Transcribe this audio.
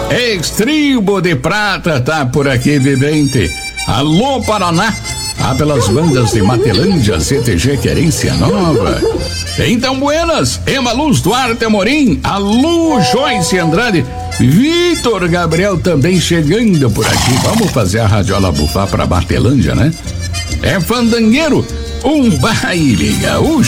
Estribo de Prata tá por aqui, vivente. Alô, Paraná. Pelas bandas de Matelândia, CTG Querência Nova. Então, buenas, Ema Luz Duarte Amorim, alô, Joyce Andrade, Vitor Gabriel também chegando por aqui. Vamos fazer a radiola bufar pra Matelândia, né? É fandangueiro, um baile gaúcho.